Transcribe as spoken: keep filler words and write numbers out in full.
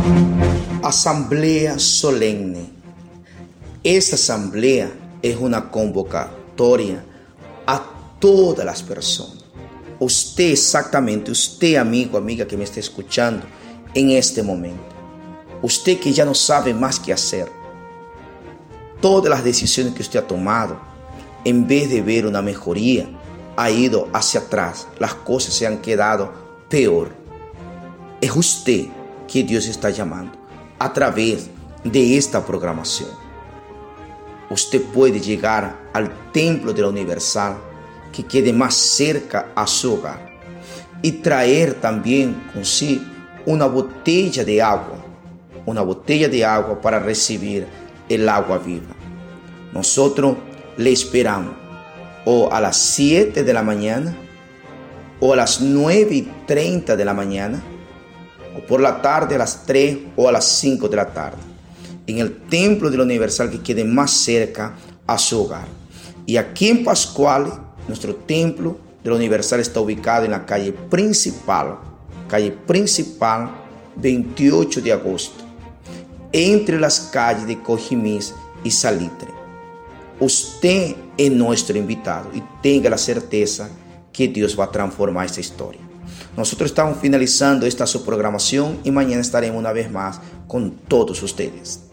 Asamblea solemne. Esta asamblea es una convocatoria a todas las personas. Usted exactamente, usted amigo, amiga que me está escuchando en este momento. Usted que ya no sabe más qué hacer. Todas las decisiones que usted ha tomado, en vez de ver una mejoría, ha ido hacia atrás. Las cosas se han quedado peor. Es usted que Dios está llamando a través de esta programación. Usted puede llegar al templo de la Universal que quede más cerca a su hogar y traer también consigo una botella de agua, una botella de agua para recibir el agua viva. Nosotros le esperamos o a las siete de la mañana o a las nueve y treinta de la mañana o por la tarde a las tres o a las cinco de la tarde en el templo de la Universal que quede más cerca a su hogar. Y aquí en Pascuales, nuestro templo de la Universal está ubicado en la calle principal, calle principal veintiocho de agosto, entre las calles de Cojimis y Salitre. Usted es nuestro invitado y tenga la certeza que Dios va a transformar esta historia. Nosotros estamos finalizando esta su programación y mañana estaremos una vez más con todos ustedes.